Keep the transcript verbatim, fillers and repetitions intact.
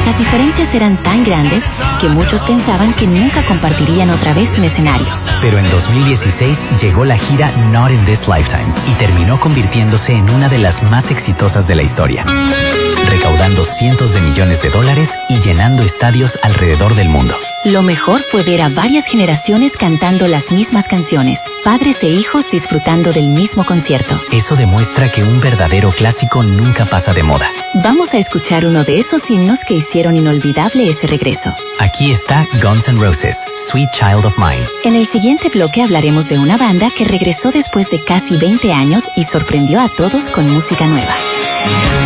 Las diferencias eran tan grandes que muchos pensaban que nunca compartirían otra vez un escenario. Pero en dos mil dieciséis llegó la gira Not in This Lifetime y terminó convirtiéndose en una de las más exitosas de la historia, recaudando cientos de millones de dólares y llenando estadios alrededor del mundo. Lo mejor fue ver a varias generaciones cantando las mismas canciones, padres e hijos disfrutando del mismo concierto. Eso demuestra que un verdadero clásico nunca pasa de moda. Vamos a escuchar uno de esos himnos que hicieron inolvidable ese regreso. Aquí está Guns N' Roses, Sweet Child of Mine. En el siguiente bloque hablaremos de una banda que regresó después de casi veinte años y sorprendió a todos con música nueva.